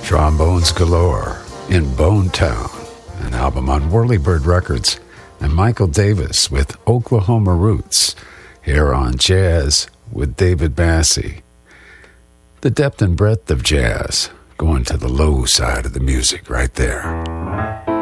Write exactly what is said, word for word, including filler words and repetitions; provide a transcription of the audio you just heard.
Trombones Galore in Bone Town, an album on Whirlybird Records, and Michael Davis with Oklahoma Roots, here on Jazz with David Massey. The depth and breadth of jazz, going to the low side of the music right there.